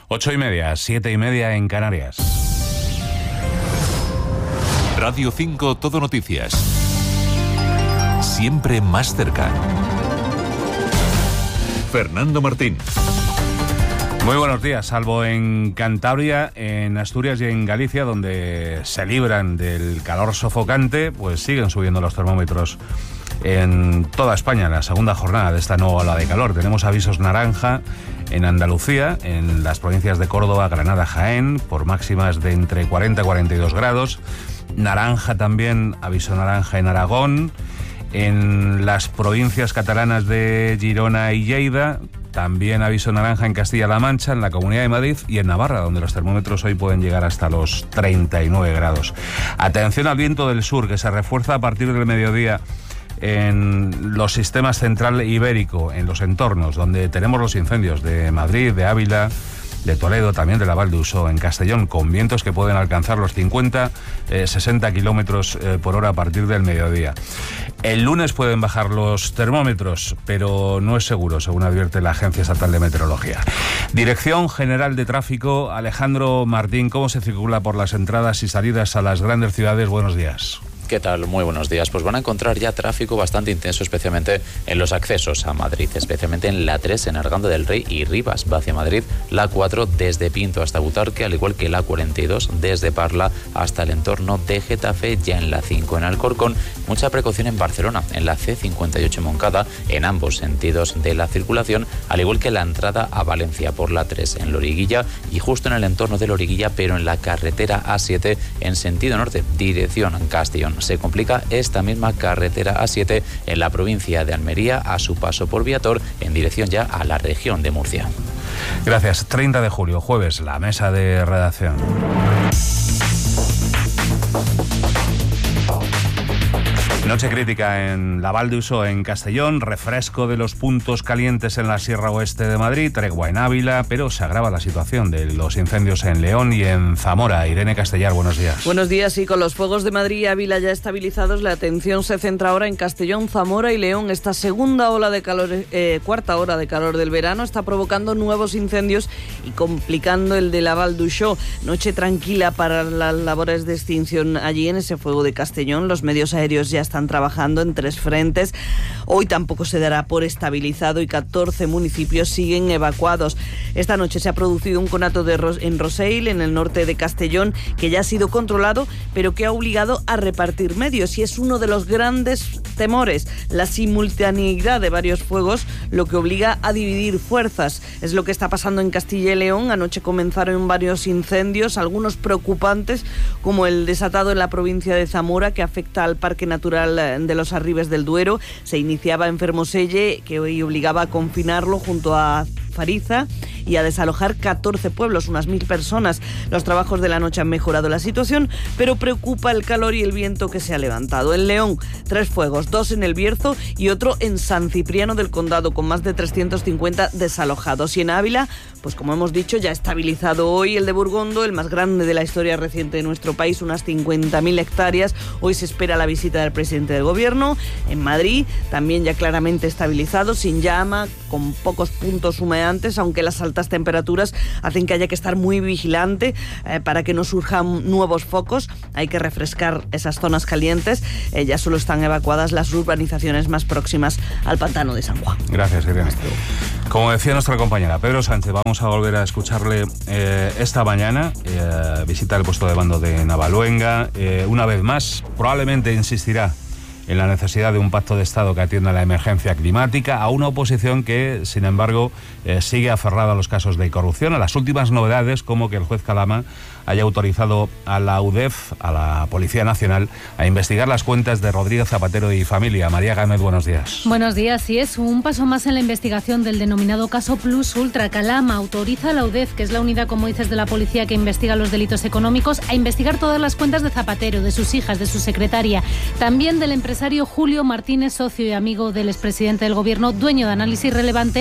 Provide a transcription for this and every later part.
8:30, 7:30 en Canarias. Radio 5 Todo Noticias. Siempre más cerca. Fernando Martín. Muy buenos días, salvo en Cantabria, en Asturias y en Galicia, donde se libran del calor sofocante, pues siguen subiendo los termómetros en toda España en la segunda jornada de esta nueva ola de calor. Tenemos avisos naranja en Andalucía, en las provincias de Córdoba, Granada, Jaén, por máximas de entre 40 y 42 grados. Naranja también, aviso naranja en Aragón. En las provincias catalanas de Girona y Lleida, también aviso naranja en Castilla-La Mancha, en la Comunidad de Madrid y en Navarra, donde los termómetros hoy pueden llegar hasta los 39 grados. Atención al viento del sur, que se refuerza a partir del mediodía en los sistemas central e ibérico, en los entornos donde tenemos los incendios de Madrid, de Ávila, de Toledo, también de la Val d'Uso, en Castellón, con vientos que pueden alcanzar los 50-60 kilómetros por hora a partir del mediodía. El lunes pueden bajar los termómetros, pero no es seguro, según advierte la Agencia Estatal de Meteorología. Dirección General de Tráfico, Alejandro Martín, ¿cómo se circula por las entradas y salidas a las grandes ciudades? Buenos días. ¿Qué tal? Muy buenos días. Pues van a encontrar ya tráfico bastante intenso, especialmente en los accesos a Madrid, especialmente en la 3 en Arganda del Rey y Rivas, va hacia Madrid, la 4 desde Pinto hasta Butarque, al igual que la 42 desde Parla hasta el entorno de Getafe, ya en la 5 en Alcorcón. Mucha precaución en Barcelona, en la C58 en Moncada, en ambos sentidos de la circulación, al igual que la entrada a Valencia por la 3 en Loriguilla y justo en el entorno de Loriguilla, pero en la carretera A7 en sentido norte, dirección Castellón. Se complica esta misma carretera A7 en la provincia de Almería a su paso por Viator en dirección ya a la región de Murcia. Gracias. 30 de julio, jueves, la mesa de redacción. Noche crítica en la Val d'Uso, en Castellón, refresco de los puntos calientes en la Sierra Oeste de Madrid, tregua en Ávila, pero se agrava la situación de los incendios en León y en Zamora. Irene Castellar, buenos días. Buenos días, y con los fuegos de Madrid y Ávila ya estabilizados, la atención se centra ahora en Castellón, Zamora y León. Esta segunda ola de calor, cuarta hora de calor del verano, está provocando nuevos incendios y complicando el de la Val d'Uso. Noche tranquila para las labores de extinción allí en ese fuego de Castellón. Los medios aéreos ya están trabajando en 3 frentes. Hoy tampoco se dará por estabilizado y 14 municipios siguen evacuados. Esta noche se ha producido un conato en Roseil, en el norte de Castellón, que ya ha sido controlado, pero que ha obligado a repartir medios, y es uno de los grandes temores, la simultaneidad de varios fuegos, lo que obliga a dividir fuerzas. Es lo que está pasando en Castilla y León. Anoche comenzaron varios incendios, algunos preocupantes, como el desatado en la provincia de Zamora, que afecta al Parque Natural de los Arribes del Duero. Se iniciaba en Fermoselle, que hoy obligaba a confinarlo junto a Fariza y a desalojar 14 pueblos, unas 1000 personas. Los trabajos de la noche han mejorado la situación, pero preocupa el calor y el viento que se ha levantado. En León, 3 fuegos, 2 en El Bierzo y otro en San Cipriano del Condado, con más de 350 desalojados. Y en Ávila, pues como hemos dicho, ya estabilizado hoy el de Burgondo, el más grande de la historia reciente de nuestro país, unas 50.000 hectáreas. Hoy se espera la visita del presidente del gobierno. En Madrid, también ya claramente estabilizado, sin llama, con pocos puntos humeantes, aunque las altas temperaturas hacen que haya que estar muy vigilante para que no surjan nuevos focos. Hay que refrescar esas zonas calientes. Ya solo están evacuadas las urbanizaciones más próximas al pantano de San Juan. Gracias, Irene. Como decía nuestra compañera Pedro Sánchez, vamos a volver a escucharle esta mañana. Visita el puesto de mando de Navaluenga. Una vez más, probablemente insistirá en la necesidad de un pacto de Estado que atienda la emergencia climática, a una oposición que, sin embargo, sigue aferrada a los casos de corrupción, a las últimas novedades, como que el juez Calama haya autorizado a la UDEF, a la Policía Nacional, a investigar las cuentas de Rodríguez Zapatero y familia. María Gámez, buenos días. Buenos días. Sí, es un paso más en la investigación del denominado caso Plus Ultra. Calama autoriza a la UDEF, que es la unidad, como dices, de la policía que investiga los delitos económicos, a investigar todas las cuentas de Zapatero, de sus hijas, de su secretaria, también del empresario Julio Martínez, socio y amigo del expresidente del gobierno, dueño de Análisis Relevante,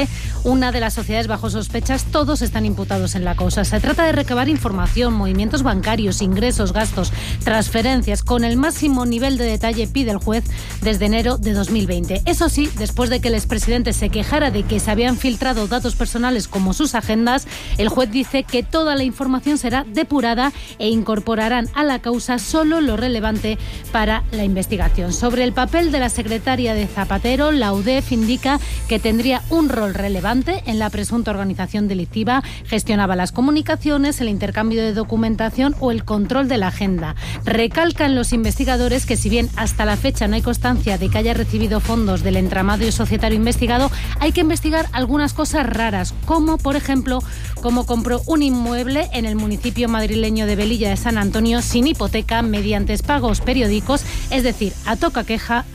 una de las sociedades bajo sospechas. Todos están imputados en la causa. Se trata de recabar información, movimientos bancarios, ingresos, gastos, transferencias, con el máximo nivel de detalle, pide el juez, desde enero de 2020. Eso sí, después de que el expresidente se quejara de que se habían filtrado datos personales como sus agendas, el juez dice que toda la información será depurada e incorporarán a la causa solo lo relevante para la investigación. Sobre el papel de la secretaria de Zapatero, la UDEF indica que tendría un rol relevante en la presunta organización delictiva, gestionaba las comunicaciones, el intercambio de documentación o el control de la agenda. Recalcan los investigadores que si bien hasta la fecha no hay constancia de que haya recibido fondos del entramado societario investigado, hay que investigar algunas cosas raras, como por ejemplo, cómo compró un inmueble en el municipio madrileño de Velilla de San Antonio sin hipoteca mediante pagos periódicos, es decir, a toca teja,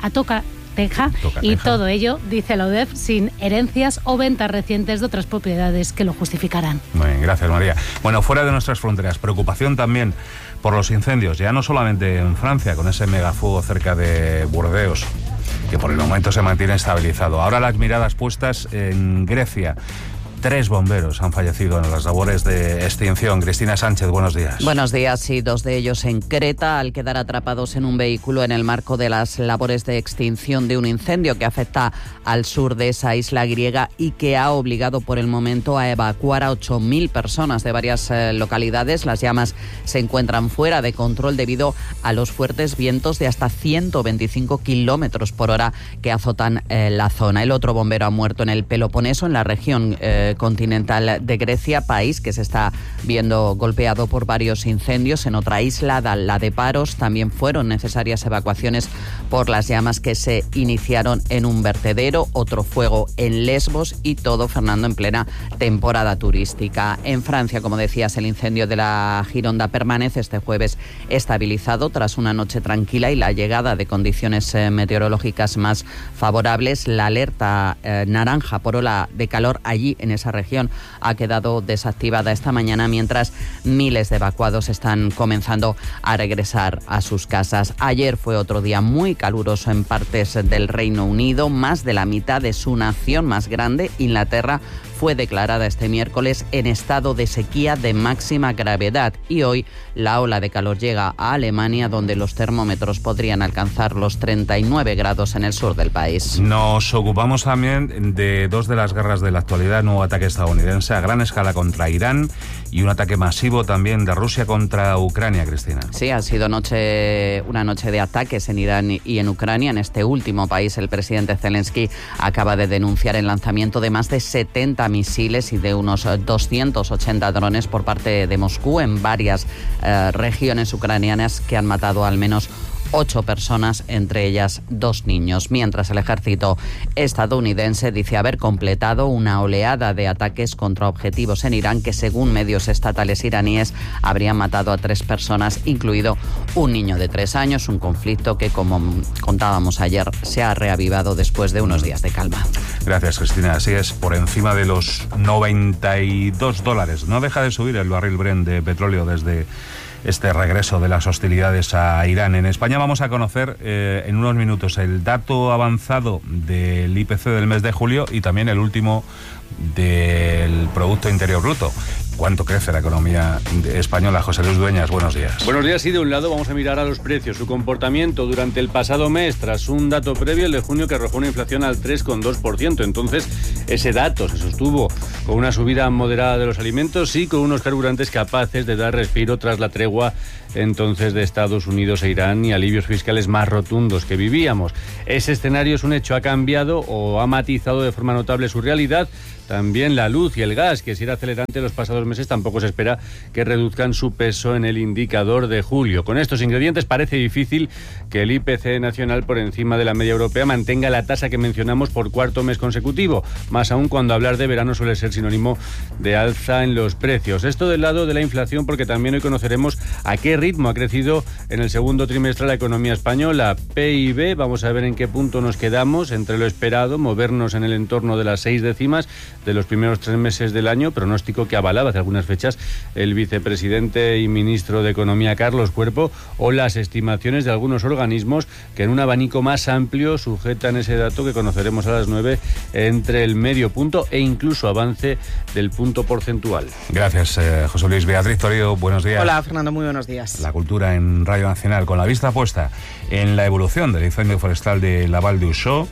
y todo ello, dice la UDEF, sin herencias o ventas recientes de otras propiedades que lo justificarán. Muy bien, gracias, María. Bueno, fuera de nuestras fronteras, preocupación también por los incendios, ya no solamente en Francia, con ese megafuego cerca de Burdeos, que por el momento se mantiene estabilizado. Ahora las miradas puestas en Grecia. 3 bomberos han fallecido en las labores de extinción. Cristina Sánchez, buenos días. Buenos días, y 2 de ellos en Creta, al quedar atrapados en un vehículo en el marco de las labores de extinción de un incendio que afecta al sur de esa isla griega y que ha obligado por el momento a evacuar a 8.000 personas de varias localidades. Las llamas se encuentran fuera de control debido a los fuertes vientos de hasta 125 kilómetros por hora que azotan la zona. El otro bombero ha muerto en el Peloponeso, en la región continental de Grecia, país que se está viendo golpeado por varios incendios. En otra isla, la de Paros, también fueron necesarias evacuaciones por las llamas que se iniciaron en un vertedero. Otro fuego en Lesbos y todo, Fernando, en plena temporada turística. En Francia, como decías, el incendio de la Gironda permanece este jueves estabilizado tras una noche tranquila y la llegada de condiciones meteorológicas más favorables. La alerta naranja por ola de calor allí en esa región ha quedado desactivada esta mañana, mientras miles de evacuados están comenzando a regresar a sus casas. Ayer fue otro día muy caluroso en partes del Reino Unido. Más de la mitad de su nación más grande, Inglaterra, fue declarada este miércoles en estado de sequía de máxima gravedad, y hoy la ola de calor llega a Alemania, donde los termómetros podrían alcanzar los 39 grados en el sur del país. Nos ocupamos también de 2 de las guerras de la actualidad: nuevo ataque estadounidense a gran escala contra Irán y un ataque masivo también de Rusia contra Ucrania, Cristina. Sí, ha sido una noche de ataques en Irán y en Ucrania. En este último país, el presidente Zelensky acaba de denunciar el lanzamiento de más de 70 misiles y de unos 280 drones por parte de Moscú en varias regiones ucranianas, que han matado al menos 8 personas, entre ellas 2 niños, mientras el ejército estadounidense dice haber completado una oleada de ataques contra objetivos en Irán que, según medios estatales iraníes, habrían matado a 3 personas, incluido un niño de 3 años, un conflicto que, como contábamos ayer, se ha reavivado después de unos días de calma. Gracias, Cristina. Así es, por encima de los $92. No deja de subir el barril Brent de petróleo desde este regreso de las hostilidades a Irán. En España vamos a conocer en unos minutos el dato avanzado del IPC del mes de julio y también el último del Producto Interior Bruto. ¿Cuánto crece la economía española? José Luis Dueñas, buenos días. Buenos días. Y de un lado vamos a mirar a los precios, su comportamiento durante el pasado mes, tras un dato previo, el de junio, que arrojó una inflación al 3,2%. Entonces, ese dato se sostuvo con una subida moderada de los alimentos y con unos carburantes capaces de dar respiro tras la tregua entonces de Estados Unidos e Irán y alivios fiscales más rotundos que vivíamos. Ese escenario, es un hecho, ha cambiado o ha matizado de forma notable su realidad. También la luz y el gas, que si era acelerante los pasados meses, tampoco se espera que reduzcan su peso en el indicador de julio. Con estos ingredientes parece difícil que el IPC nacional, por encima de la media europea, mantenga la tasa que mencionamos por 4º mes consecutivo, más aún cuando hablar de verano suele ser sinónimo de alza en los precios. Esto del lado de la inflación, porque también hoy conoceremos a qué ritmo ha crecido en el segundo trimestre la economía española. PIB, vamos a ver en qué punto nos quedamos entre lo esperado, movernos en el entorno de las 6 décimas, de los primeros 3 meses del año, pronóstico que avalaba hace algunas fechas el vicepresidente y ministro de Economía Carlos Cuerpo, o las estimaciones de algunos organismos que en un abanico más amplio sujetan ese dato que conoceremos a las 9 entre el medio punto e incluso avance del punto porcentual. Gracias, José Luis. Beatriz Torío, buenos días. Hola, Fernando, muy buenos días. La cultura en Radio Nacional, con la vista puesta en la evolución del incendio forestal de la Val d'Uixó,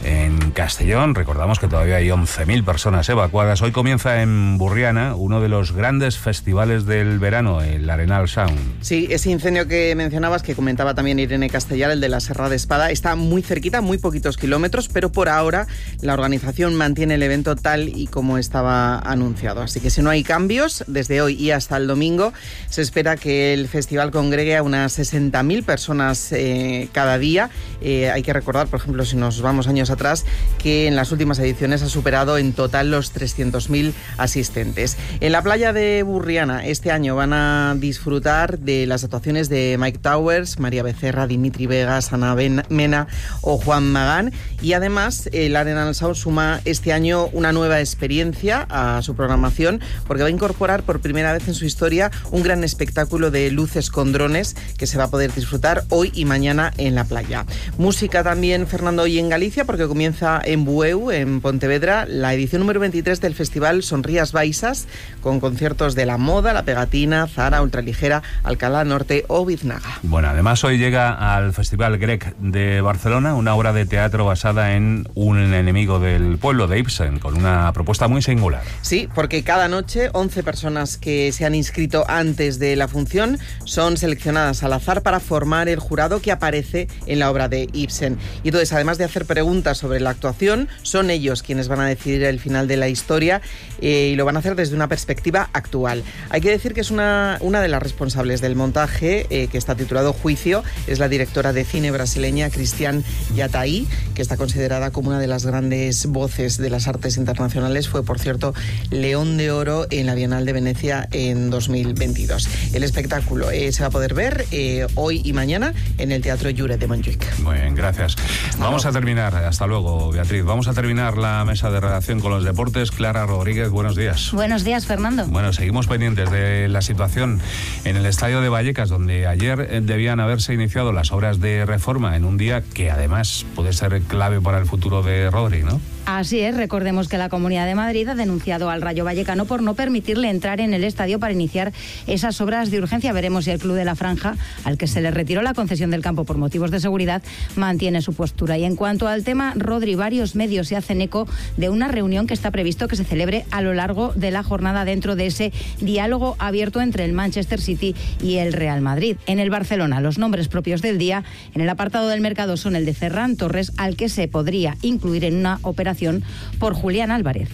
en Castellón. Recordamos que todavía hay 11.000 personas evacuadas. Hoy comienza en Burriana uno de los grandes festivales del verano, el Arenal Sound. Sí, ese incendio que mencionabas, que comentaba también Irene Castellar, el de la Serra de Espada, está muy cerquita, muy poquitos kilómetros, pero por ahora la organización mantiene el evento tal y como estaba anunciado. Así que si no hay cambios, desde hoy y hasta el domingo, se espera que el festival congregue a unas 60.000 personas cada día. Hay que recordar, por ejemplo, si nos vamos años atrás, que en las últimas ediciones ha superado en total los 300.000 asistentes. En la playa de Burriana este año van a disfrutar de las actuaciones de Mike Towers, María Becerra, Dimitri Vegas, Ana Mena o Juan Magán, y además el Arenal Sound suma este año una nueva experiencia a su programación, porque va a incorporar por primera vez en su historia un gran espectáculo de luces con drones que se va a poder disfrutar hoy y mañana en la playa. Música también, Fernando, hoy en Galicia, porque comienza en Bueu, en Pontevedra, la edición número 23 del festival Sonrías Baixas, con conciertos de La Moda, La Pegatina, Zara, Ultraligera, Alcalá Norte o Biznaga. Bueno, además hoy llega al Festival Grec de Barcelona una obra de teatro basada en un enemigo del pueblo, de Ibsen, con una propuesta muy singular. Sí, porque cada noche 11 personas que se han inscrito antes de la función son seleccionadas al azar para formar el jurado que aparece en la obra de Ibsen. Y entonces, además de hacer preguntas sobre la actuación, son ellos quienes van a decidir el final de la historia, y lo van a hacer desde una perspectiva actual. Hay que decir que es una de las responsables del montaje, que está titulado Juicio, es la directora de cine brasileña Cristian Yataí, que está considerada como una de las grandes voces de las artes internacionales. Fue, por cierto, León de Oro en la Bienal de Venecia en 2022. El espectáculo se va a poder ver hoy y mañana en el Teatro Lluret de Montjuic. Muy bien, gracias. Vamos a terminar. Hasta luego, Beatriz. Vamos a terminar la mesa de redacción con los deportes. Clara Rodríguez, buenos días. Buenos días, Fernando. Bueno, seguimos pendientes de la situación en el estadio de Vallecas, donde ayer debían haberse iniciado las obras de reforma en un día que además puede ser clave para el futuro de Rodri, ¿no? Así es, recordemos que la Comunidad de Madrid ha denunciado al Rayo Vallecano por no permitirle entrar en el estadio para iniciar esas obras de urgencia. Veremos si el Club de la Franja, al que se le retiró la concesión del campo por motivos de seguridad, mantiene su postura. Y en cuanto al tema Rodri, varios medios se hacen eco de una reunión que está previsto que se celebre a lo largo de la jornada dentro de ese diálogo abierto entre el Manchester City y el Real Madrid. En el Barcelona, los nombres propios del día en el apartado del mercado son el de Ferran Torres, al que se podría incluir en una operación por Julián Álvarez.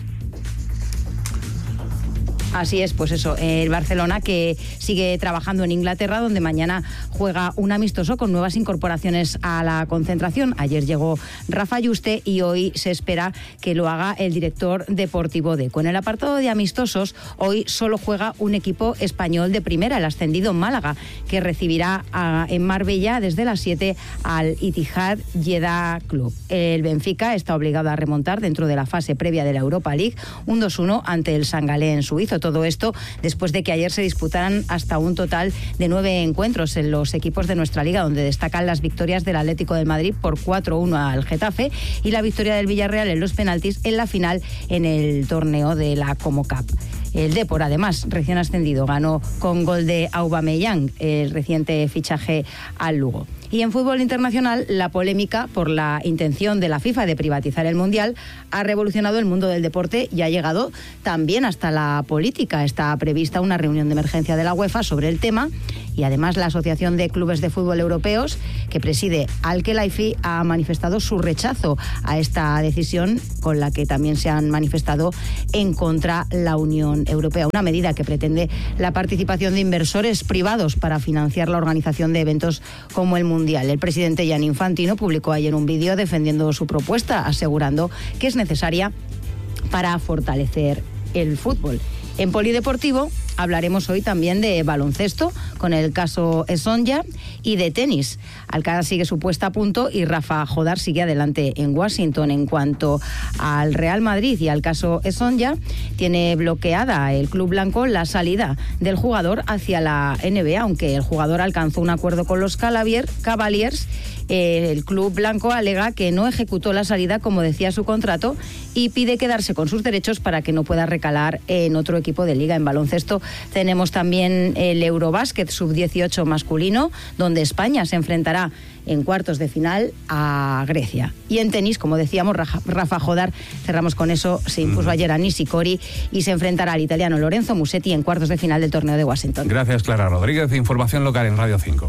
Así es, pues eso, el Barcelona que sigue trabajando en Inglaterra, donde mañana juega un amistoso con nuevas incorporaciones a la concentración. Ayer llegó Rafa Yuste y hoy se espera que lo haga el director deportivo Deco. En el apartado de amistosos, hoy solo juega un equipo español de primera, el ascendido Málaga, que recibirá en Marbella desde las 7 al Ittihad Jeddah Club. El Benfica está obligado a remontar dentro de la fase previa de la Europa League, un 2-1 ante el San Galén suizo. Todo esto después de que ayer se disputaran hasta un total de 9 encuentros en los equipos de nuestra liga, donde destacan las victorias del Atlético de Madrid por 4-1 al Getafe y la victoria del Villarreal en los penaltis en la final en el torneo de la Como Cup. El Depor, además, recién ascendido, ganó con gol de Aubameyang, el reciente fichaje al Lugo. Y en fútbol internacional, la polémica por la intención de la FIFA de privatizar el Mundial ha revolucionado el mundo del deporte y ha llegado también hasta la política. Está prevista una reunión de emergencia de la UEFA sobre el tema y además la Asociación de Clubes de Fútbol Europeos, que preside Al-Khelaifi, ha manifestado su rechazo a esta decisión, con la que también se han manifestado en contra la Unión Europea. Una medida que pretende la participación de inversores privados para financiar la organización de eventos como el Mundial. El presidente Gianni Infantino publicó ayer un vídeo defendiendo su propuesta, asegurando que es necesaria para fortalecer el fútbol. En polideportivo, Hablaremos hoy también de baloncesto, con el caso Esonja, y de tenis. Alcaraz sigue su puesta a punto y Rafa Jodar sigue adelante en Washington. En cuanto al Real Madrid y al caso Esonja, tiene bloqueada el club blanco la salida del jugador hacia la NBA, aunque el jugador alcanzó un acuerdo con los Cavaliers. El club blanco alega que no ejecutó la salida como decía su contrato y pide quedarse con sus derechos para que no pueda recalar en otro equipo de liga. En baloncesto tenemos también el Eurobásquet sub-18 masculino, donde España se enfrentará en cuartos de final a Grecia. Y en tenis, como decíamos, Rafa Jodar, cerramos con eso, se impuso ayer a Nishikori y se enfrentará al italiano Lorenzo Musetti en cuartos de final del torneo de Washington. Gracias, Clara Rodríguez. Información local en Radio 5.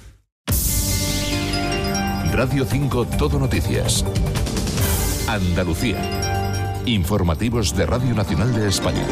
Radio 5 Todo Noticias. Andalucía. Informativos de Radio Nacional de España.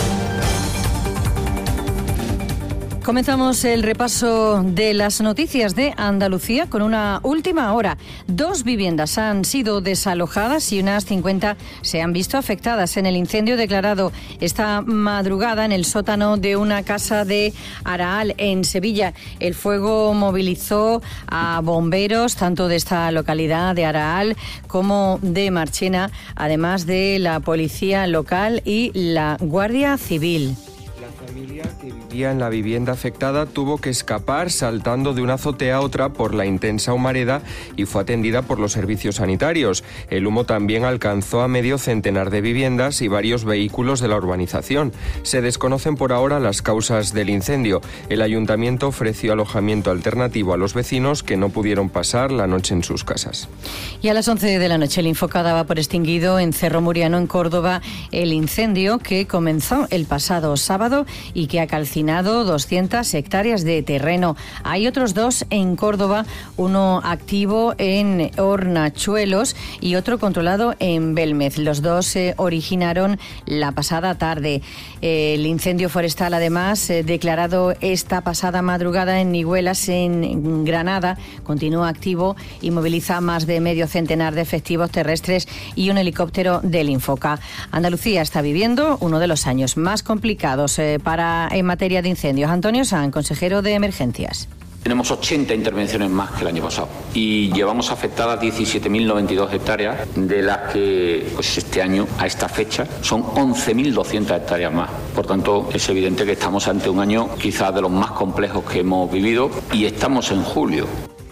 Comenzamos el repaso de las noticias de Andalucía con una última hora. 2 viviendas han sido desalojadas y unas 50 se han visto afectadas en el incendio declarado esta madrugada en el sótano de una casa de Araal, en Sevilla. El fuego movilizó a bomberos tanto de esta localidad de Araal como de Marchena, además de la policía local y la Guardia Civil. La familia que vivía en la vivienda afectada tuvo que escapar saltando de una azotea a otra por la intensa humareda y fue atendida por los servicios sanitarios. El humo también alcanzó a medio centenar de viviendas y varios vehículos de la urbanización. Se desconocen por ahora las causas del incendio. El ayuntamiento ofreció alojamiento alternativo a los vecinos que no pudieron pasar la noche en sus casas. Y a las 11 de la noche el Infoca daba por extinguido en Cerro Muriano, en Córdoba, el incendio que comenzó el pasado sábado y que ha calcinado 200 hectáreas de terreno. Hay otros 2 en Córdoba, uno activo en Hornachuelos y otro controlado en Belmez. Los 2 se originaron la pasada tarde. El incendio forestal, además, declarado esta pasada madrugada en Niguelas, en Granada, continúa activo y moviliza más de medio centenar de efectivos terrestres y un helicóptero del Infoca. Andalucía está viviendo uno de los años más complicados en materia de incendios. Antonio Sanz, consejero de Emergencias. Tenemos 80 intervenciones más que el año pasado y llevamos afectadas 17.092 hectáreas, de las que pues este año, a esta fecha, son 11.200 hectáreas más. Por tanto, es evidente que estamos ante un año quizás de los más complejos que hemos vivido y estamos en julio.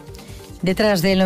Detrás del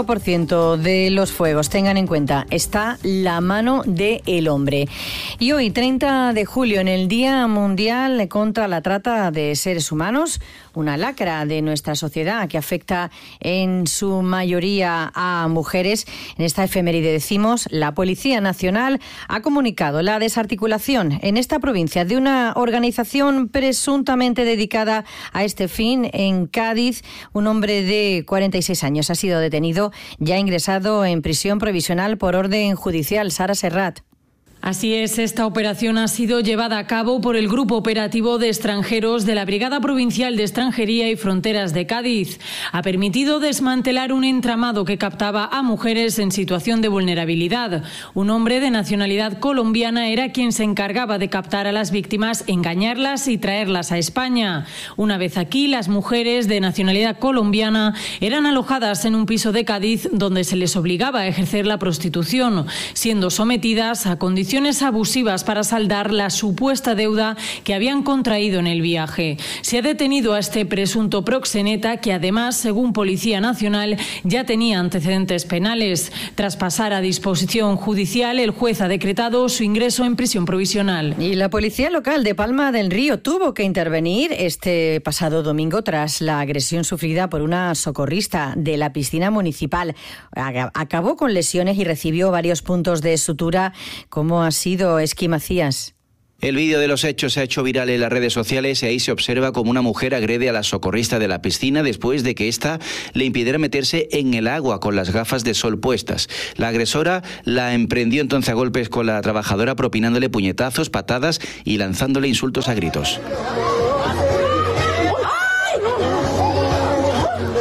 95% de los fuegos, tengan en cuenta, está la mano del hombre. Y hoy, 30 de julio, en el Día Mundial contra la Trata de Seres Humanos, una lacra de nuestra sociedad que afecta en su mayoría a mujeres. En esta efeméride decimos, la Policía Nacional ha comunicado la desarticulación en esta provincia de una organización presuntamente dedicada a este fin en Cádiz. Un hombre de 46 años ha sido detenido, ya ingresado en prisión provisional por orden judicial. Sara Serrat. Así es, esta operación ha sido llevada a cabo por el Grupo Operativo de Extranjeros de la Brigada Provincial de Extranjería y Fronteras de Cádiz. Ha permitido desmantelar un entramado que captaba a mujeres en situación de vulnerabilidad. Un hombre de nacionalidad colombiana era quien se encargaba de captar a las víctimas, engañarlas y traerlas a España. Una vez aquí, las mujeres de nacionalidad colombiana eran alojadas en un piso de Cádiz donde se les obligaba a ejercer la prostitución, siendo sometidas a condiciones abusivas para saldar la supuesta deuda que habían contraído en el viaje. Se ha detenido a este presunto proxeneta que además, según Policía Nacional, ya tenía antecedentes penales. Tras pasar a disposición judicial, el juez ha decretado su ingreso en prisión provisional. Y la Policía Local de Palma del Río tuvo que intervenir este pasado domingo tras la agresión sufrida por una socorrista de la piscina municipal. Acabó con lesiones y recibió varios puntos de sutura. ¿Cómo ha sido, Esqui Macías? El vídeo de los hechos se ha hecho viral en las redes sociales y ahí se observa cómo una mujer agrede a la socorrista de la piscina después de que ésta le impidiera meterse en el agua con las gafas de sol puestas. La agresora la emprendió entonces a golpes con la trabajadora, propinándole puñetazos, patadas y lanzándole insultos a gritos.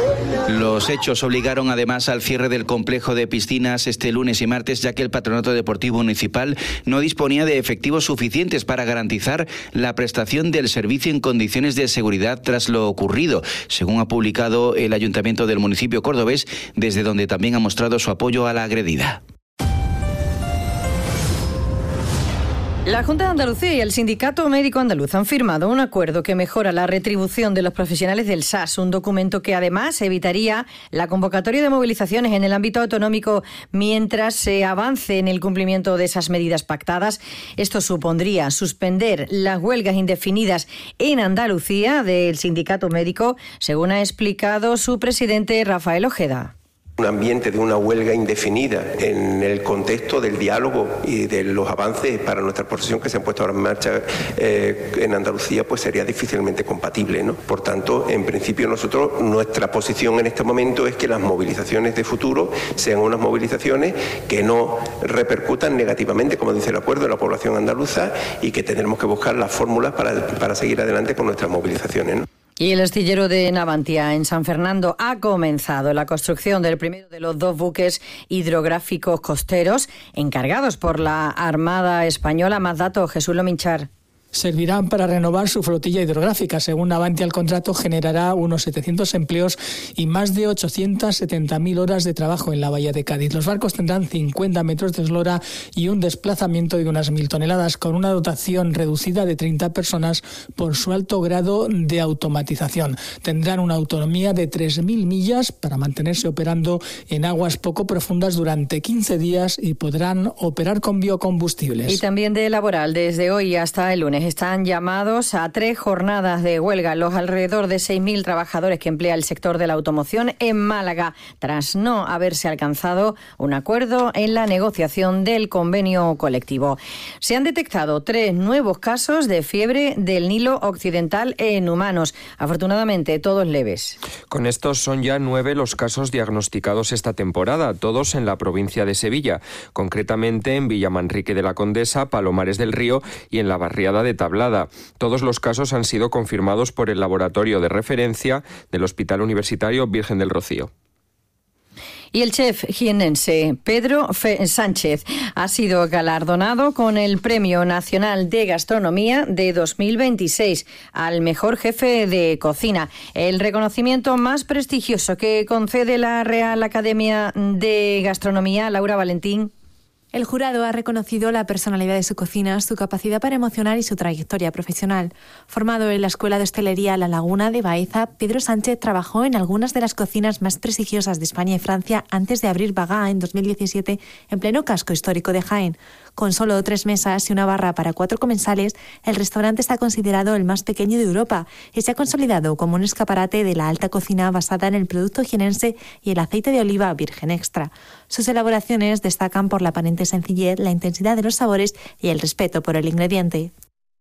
Los hechos obligaron además al cierre del complejo de piscinas este lunes y martes, ya que el Patronato Deportivo Municipal no disponía de efectivos suficientes para garantizar la prestación del servicio en condiciones de seguridad tras lo ocurrido, según ha publicado el Ayuntamiento del municipio cordobés, desde donde también ha mostrado su apoyo a la agredida. La Junta de Andalucía y el Sindicato Médico Andaluz han firmado un acuerdo que mejora la retribución de los profesionales del SAS, un documento que además evitaría la convocatoria de movilizaciones en el ámbito autonómico mientras se avance en el cumplimiento de esas medidas pactadas. Esto supondría suspender las huelgas indefinidas en Andalucía del Sindicato Médico, según ha explicado su presidente Rafael Ojeda. Un ambiente de una huelga indefinida en el contexto del diálogo y de los avances para nuestra profesión que se han puesto ahora en marcha en Andalucía, pues sería difícilmente compatible, ¿no? Por tanto, en principio nuestra posición en este momento es que las movilizaciones de futuro sean unas movilizaciones que no repercutan negativamente, como dice el acuerdo, en la población andaluza, y que tendremos que buscar las fórmulas para seguir adelante con nuestras movilizaciones, ¿no? Y el astillero de Navantia, en San Fernando, ha comenzado la construcción del primero de los 2 buques hidrográficos costeros encargados por la Armada Española. Más datos, Jesús Lominchar. Servirán para renovar su flotilla hidrográfica. Según Navantia, el contrato generará unos 700 empleos y más de 870.000 horas de trabajo en la bahía de Cádiz. Los barcos tendrán 50 metros de eslora y un desplazamiento de unas 1.000 toneladas, con una dotación reducida de 30 personas por su alto grado de automatización. Tendrán una autonomía de 3.000 millas para mantenerse operando en aguas poco profundas durante 15 días y podrán operar con biocombustibles. Y también de laboral, desde hoy hasta el lunes están llamados a 3 jornadas de huelga los alrededor de 6.000 trabajadores que emplea el sector de la automoción en Málaga, tras no haberse alcanzado un acuerdo en la negociación del convenio colectivo. Se han detectado 3 nuevos casos de fiebre del Nilo Occidental en humanos, afortunadamente todos leves. Con estos son ya 9 los casos diagnosticados esta temporada, todos en la provincia de Sevilla, concretamente en Villamanrique de la Condesa, Palomares del Río y en la barriada de Tablada. Todos los casos han sido confirmados por el laboratorio de referencia del Hospital Universitario Virgen del Rocío. Y el chef jiennense Pedro Sánchez ha sido galardonado con el Premio Nacional de Gastronomía de 2026 al mejor jefe de cocina, el reconocimiento más prestigioso que concede la Real Academia de Gastronomía. Laura Valentín. El jurado ha reconocido la personalidad de su cocina, su capacidad para emocionar y su trayectoria profesional. Formado en la Escuela de Hostelería La Laguna de Baeza, Pedro Sánchez trabajó en algunas de las cocinas más prestigiosas de España y Francia antes de abrir Bagá en 2017 en pleno casco histórico de Jaén. Con solo 3 mesas y una barra para 4 comensales, el restaurante está considerado el más pequeño de Europa y se ha consolidado como un escaparate de la alta cocina basada en el producto jienense y el aceite de oliva virgen extra. Sus elaboraciones destacan por la aparente sencillez, la intensidad de los sabores y el respeto por el ingrediente.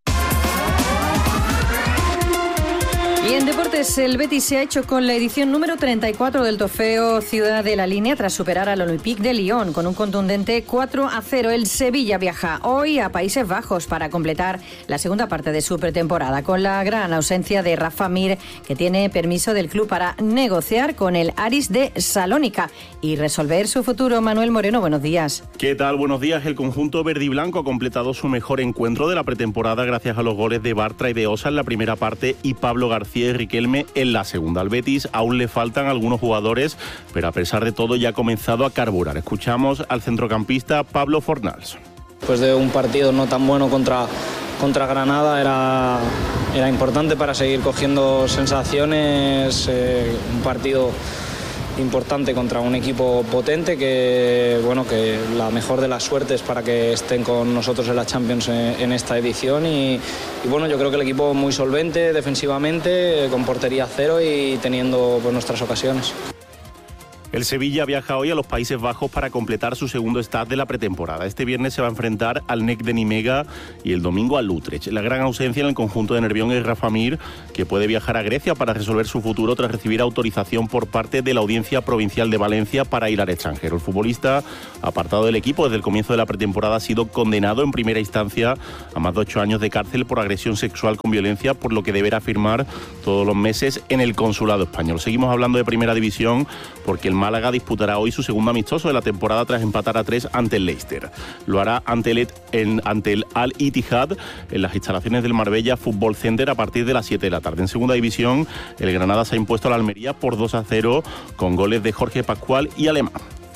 Y en deportes, el Betis se ha hecho con la edición número 34 del Trofeo Ciudad de la Línea tras superar al Olympique de Lyon con un contundente 4-0. El Sevilla viaja hoy a Países Bajos para completar la segunda parte de su pretemporada, con la gran ausencia de Rafa Mir, que tiene permiso del club para negociar con el Aris de Salónica y resolver su futuro. Manuel Moreno, buenos días. ¿Qué tal? Buenos días. El conjunto verde y blanco ha completado su mejor encuentro de la pretemporada gracias a los goles de Bartra y de Osa en la primera parte y Pablo García y Riquelme en la segunda. Al Betis aún le faltan algunos jugadores, pero a pesar de todo ya ha comenzado a carburar. Escuchamos al centrocampista Pablo Fornals. Después de un partido no tan bueno contra Granada era importante para seguir cogiendo sensaciones, un partido importante contra un equipo potente que la mejor de las suertes para que estén con nosotros en la Champions en esta edición y yo creo que el equipo muy solvente defensivamente, con portería cero y teniendo nuestras ocasiones. El Sevilla viaja hoy a los Países Bajos para completar su segundo stage de la pretemporada. Este viernes se va a enfrentar al NEC de Nimega y el domingo al Utrecht. La gran ausencia en el conjunto de Nervión es Rafa Mir, que puede viajar a Grecia para resolver su futuro tras recibir autorización por parte de la Audiencia Provincial de Valencia para ir al extranjero. El futbolista, apartado del equipo desde el comienzo de la pretemporada, ha sido condenado en primera instancia a más de 8 años de cárcel por agresión sexual con violencia, por lo que deberá firmar todos los meses en el consulado español. Seguimos hablando de Primera División porque el Málaga disputará hoy su segundo amistoso de la temporada tras empatar a 3 ante el Leicester. Lo hará ante el Al-Ittihad en las instalaciones del Marbella Fútbol Center a partir de las 7 de la tarde. En Segunda División, el Granada se ha impuesto a la Almería por 2-0 con goles de Jorge Pascual y Alemán.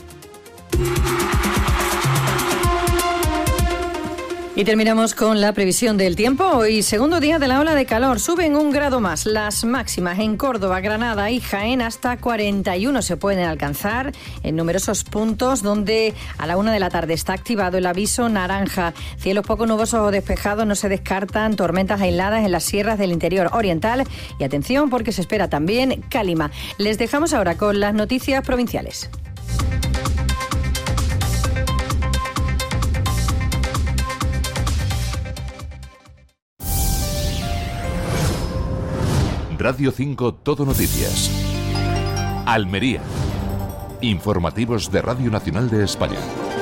Y terminamos con la previsión del tiempo. Hoy, segundo día de la ola de calor, suben 1 grado más. Las máximas en Córdoba, Granada y Jaén hasta 41 se pueden alcanzar en numerosos puntos donde a la 1 de la tarde está activado el aviso naranja. Cielos poco nubosos o despejados, no se descartan tormentas aisladas en las sierras del interior oriental. Y atención porque se espera también calima. Les dejamos ahora con las noticias provinciales. Radio 5 Todo Noticias. Almería. Informativos de Radio Nacional de España.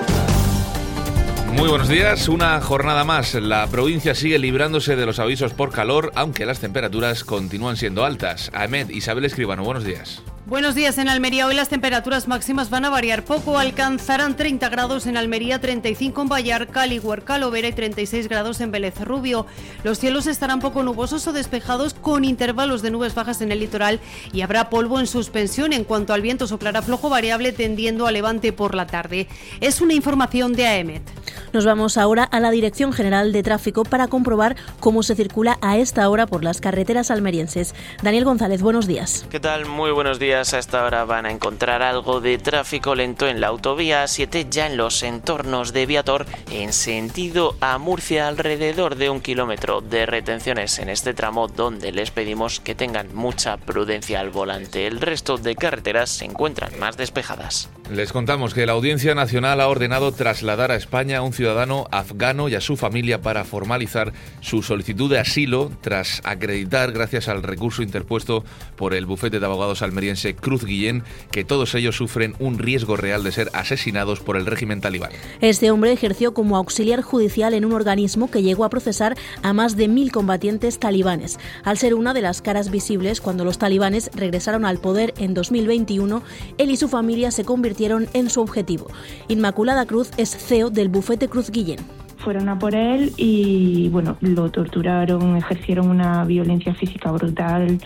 Muy buenos días, una jornada más. La provincia sigue librándose de los avisos por calor, aunque las temperaturas continúan siendo altas. Ahmed, Isabel Escribano, buenos días. Buenos días. En Almería hoy las temperaturas máximas van a variar poco. Alcanzarán 30 grados en Almería, 35 en Vallarca, Huerca, Lovera y 36 grados en Vélez Rubio. Los cielos estarán poco nubosos o despejados con intervalos de nubes bajas en el litoral y habrá polvo en suspensión. En cuanto al viento, soplará flojo variable tendiendo a levante por la tarde. Es una información de AEMET. Nos vamos ahora a la Dirección General de Tráfico para comprobar cómo se circula a esta hora por las carreteras almerienses. Daniel González, buenos días. ¿Qué tal? Muy buenos días. A esta hora van a encontrar algo de tráfico lento en la autovía A7, ya en los entornos de Viator, en sentido a Murcia, alrededor de 1 kilómetro de retenciones en este tramo, donde les pedimos que tengan mucha prudencia al volante. El resto de carreteras se encuentran más despejadas. Les contamos que la Audiencia Nacional ha ordenado trasladar a España a un ciudadano afgano y a su familia para formalizar su solicitud de asilo tras acreditar, gracias al recurso interpuesto por el bufete de abogados almeriense Cruz Guillén, que todos ellos sufren un riesgo real de ser asesinados por el régimen talibán. Este hombre ejerció como auxiliar judicial en un organismo que llegó a procesar a más de 1.000 combatientes talibanes. Al ser una de las caras visibles cuando los talibanes regresaron al poder en 2021, él y su familia se convirtieron en su objetivo. Inmaculada Cruz es CEO del bufete Cruz Guillén. Fueron a por él y bueno, lo torturaron, ejercieron una violencia física brutal,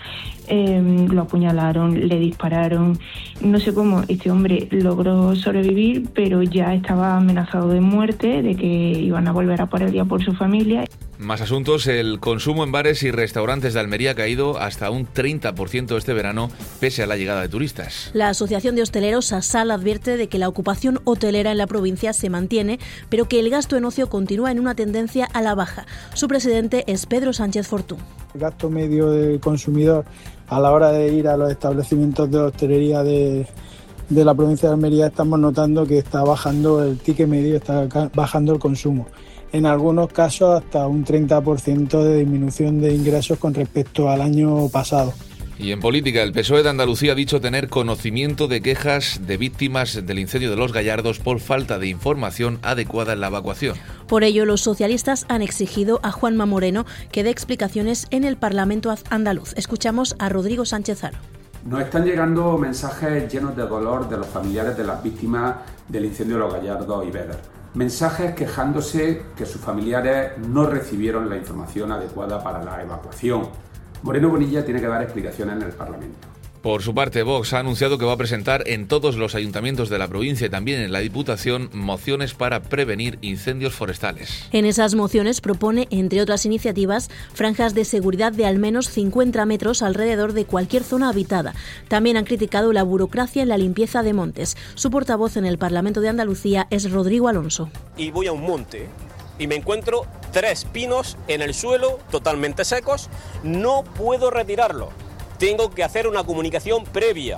lo apuñalaron, le dispararon. No sé cómo este hombre logró sobrevivir, pero ya estaba amenazado de muerte, de que iban a volver a por él y a por su familia. Más asuntos. El consumo en bares y restaurantes de Almería ha caído hasta un 30% este verano, pese a la llegada de turistas. La Asociación de Hosteleros ASAL advierte de que la ocupación hotelera en la provincia se mantiene, pero que el gasto en ocio continúa en una tendencia a la baja. Su presidente es Pedro Sánchez Fortún. El gasto medio del consumidor a la hora de ir a los establecimientos de hostelería de la provincia de Almería, estamos notando que está bajando el ticket medio, está bajando el consumo. En algunos casos hasta un 30% de disminución de ingresos con respecto al año pasado. Y en política, el PSOE de Andalucía ha dicho tener conocimiento de quejas de víctimas del incendio de Los Gallardos por falta de información adecuada en la evacuación. Por ello, los socialistas han exigido a Juanma Moreno que dé explicaciones en el Parlamento andaluz. Escuchamos a Rodrigo Sánchez Haro. Nos están llegando mensajes llenos de dolor de los familiares de las víctimas del incendio de Los Gallardos y Beder. Mensajes quejándose que sus familiares no recibieron la información adecuada para la evacuación. Moreno Bonilla tiene que dar explicaciones en el Parlamento. Por su parte, Vox ha anunciado que va a presentar en todos los ayuntamientos de la provincia y también en la Diputación mociones para prevenir incendios forestales. En esas mociones propone, entre otras iniciativas, franjas de seguridad de al menos 50 metros alrededor de cualquier zona habitada. También han criticado la burocracia en la limpieza de montes. Su portavoz en el Parlamento de Andalucía es Rodrigo Alonso. Y voy a un monte y me encuentro 3 pinos en el suelo totalmente secos, no puedo retirarlo. Tengo que hacer una comunicación previa.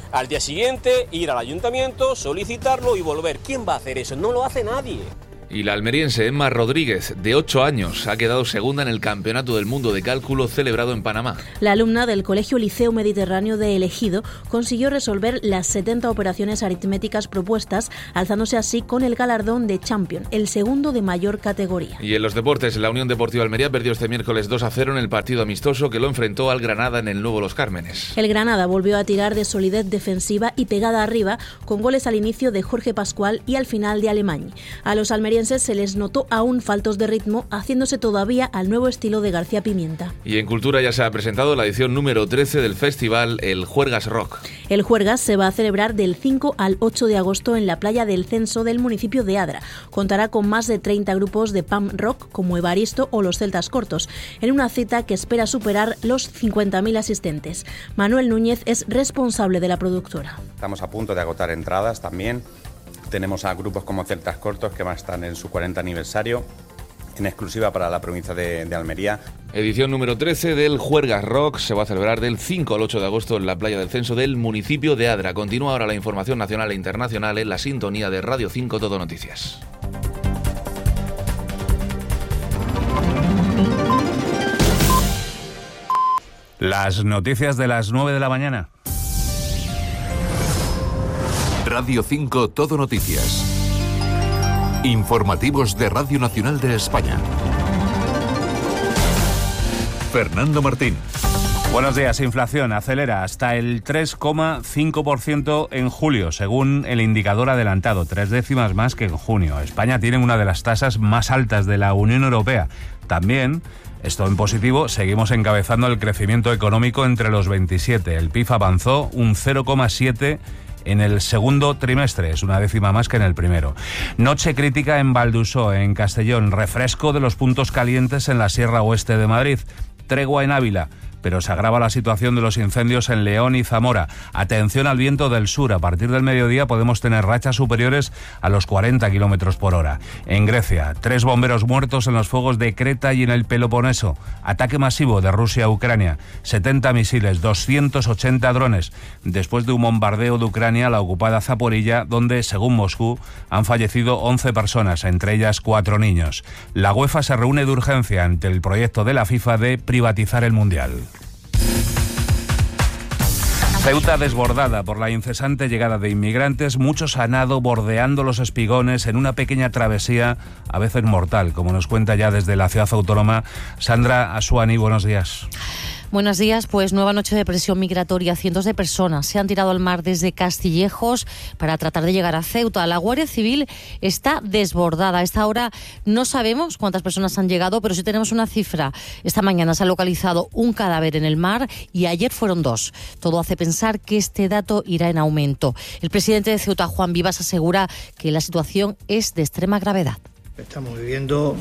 al día siguiente ir al ayuntamiento, solicitarlo y volver. ¿Quién va a hacer eso? No lo hace nadie. Y la almeriense Emma Rodríguez, de 8 años, ha quedado segunda en el Campeonato del Mundo de Cálculo celebrado en Panamá. La alumna del Colegio Liceo Mediterráneo de El Ejido consiguió resolver las 70 operaciones aritméticas propuestas, alzándose así con el galardón de Champion, el segundo de mayor categoría. Y en los deportes, la Unión Deportiva Almería perdió este miércoles 2-0 en el partido amistoso que lo enfrentó al Granada en el Nuevo Los Cármenes. El Granada volvió a tirar de solidez defensiva y pegada arriba, con goles al inicio de Jorge Pascual y al final de Alemany. A los almerienses se les notó aún faltos de ritmo, haciéndose todavía al nuevo estilo de García Pimienta. Y en Cultura ya se ha presentado la edición número 13 del festival El Juergas Rock. El Juergas se va a celebrar del 5 al 8 de agosto en la playa del Censo del municipio de Adra. Contará con más de 30 grupos de punk rock como Evaristo o los Celtas Cortos, en una cita que espera superar los 50.000 asistentes. Manuel Núñez es responsable de la productora. Estamos a punto de agotar entradas también. Tenemos a grupos como Celtas Cortos que van a estar en su 40 aniversario, en exclusiva para la provincia de Almería. Edición número 13 del Juergas Rock se va a celebrar del 5 al 8 de agosto en la playa del Censo del municipio de Adra. Continúa ahora la información nacional e internacional en la sintonía de Radio 5 Todo Noticias. Las noticias de las 9 de la mañana. Radio 5 Todo Noticias. Informativos de Radio Nacional de España. Fernando Martín. Buenos días. Inflación acelera hasta el 3,5% en julio, según el indicador adelantado, 3 décimas más que en junio. España tiene una de las tasas más altas de la Unión Europea. También, esto en positivo, seguimos encabezando el crecimiento económico entre los 27. El PIB avanzó un 0,7% en el segundo trimestre, es una décima más que en el primero. Noche crítica en Valdusó, en Castellón, refresco de los puntos calientes en la Sierra Oeste de Madrid, tregua en Ávila, pero se agrava la situación de los incendios en León y Zamora. Atención al viento del sur, a partir del mediodía podemos tener rachas superiores a los 40 kilómetros por hora. En Grecia, 3 bomberos muertos en los fuegos de Creta y en el Peloponeso. Ataque masivo de Rusia a Ucrania, 70 misiles, 280 drones, después de un bombardeo de Ucrania a la ocupada Zaporilla, donde, según Moscú, han fallecido 11 personas, entre ellas 4 niños. La UEFA se reúne de urgencia ante el proyecto de la FIFA de privatizar el Mundial. Ceuta desbordada por la incesante llegada de inmigrantes, muchos han nado bordeando los espigones en una pequeña travesía, a veces mortal, como nos cuenta ya desde la ciudad autónoma Sandra Asuani. Buenos días. Buenos días, pues nueva noche de presión migratoria. Cientos de personas se han tirado al mar desde Castillejos para tratar de llegar a Ceuta. La Guardia Civil está desbordada. A esta hora no sabemos cuántas personas han llegado, pero sí tenemos una cifra. Esta mañana se ha localizado un cadáver en el mar y ayer fueron 2. Todo hace pensar que este dato irá en aumento. El presidente de Ceuta, Juan Vivas, asegura que la situación es de extrema gravedad. Estamos viviendo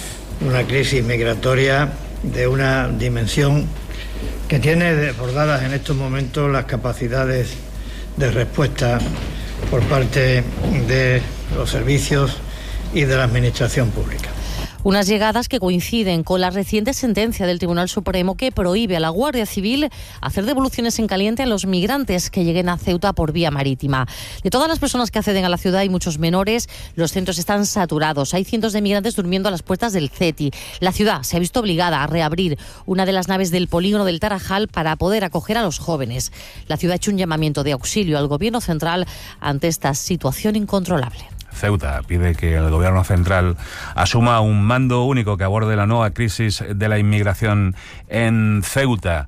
una crisis migratoria de una dimensión que tiene desbordadas en estos momentos las capacidades de respuesta por parte de los servicios y de la Administración pública. Unas llegadas que coinciden con la reciente sentencia del Tribunal Supremo que prohíbe a la Guardia Civil hacer devoluciones en caliente a los migrantes que lleguen a Ceuta por vía marítima. De todas las personas que acceden a la ciudad hay muchos menores, los centros están saturados, hay cientos de migrantes durmiendo a las puertas del CETI. La ciudad se ha visto obligada a reabrir una de las naves del polígono del Tarajal para poder acoger a los jóvenes. La ciudad ha hecho un llamamiento de auxilio al Gobierno central ante esta situación incontrolable. Ceuta pide que el Gobierno central asuma un mando único que aborde la nueva crisis de la inmigración en Ceuta.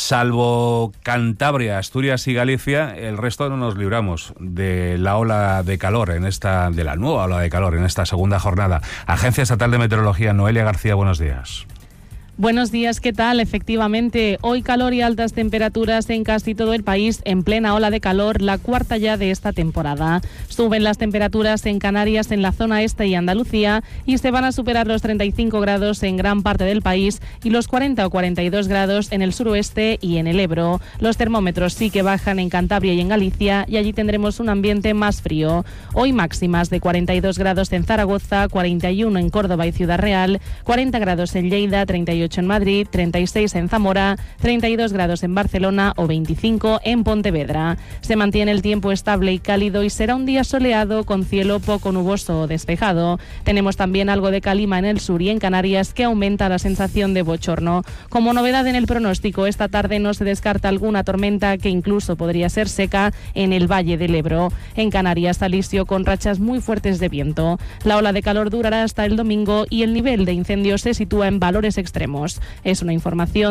Salvo Cantabria, Asturias y Galicia, el resto no nos libramos de la ola de calor de la nueva ola de calor en esta segunda jornada. Agencia Estatal de Meteorología, Noelia García, buenos días. Buenos días, ¿qué tal? Efectivamente, hoy calor y altas temperaturas en casi todo el país, en plena ola de calor, la cuarta ya de esta temporada. Suben las temperaturas en Canarias, en la zona este y Andalucía, y se van a superar los 35 grados en gran parte del país y los 40 o 42 grados en el suroeste y en el Ebro. Los termómetros sí que bajan en Cantabria y en Galicia, y allí tendremos un ambiente más frío. Hoy máximas de 42 grados en Zaragoza, 41 en Córdoba y Ciudad Real, 40 grados en Lleida, 38 28 en Madrid, 36 en Zamora, 32 grados en Barcelona o 25 en Pontevedra. Se mantiene el tiempo estable y cálido y será un día soleado con cielo poco nuboso o despejado. Tenemos también algo de calima en el sur y en Canarias que aumenta la sensación de bochorno. Como novedad en el pronóstico, esta tarde no se descarta alguna tormenta que incluso podría ser seca en el Valle del Ebro. En Canarias, alisio con rachas muy fuertes de viento. La ola de calor durará hasta el domingo y el nivel de incendios se sitúa en valores extremos. Es una información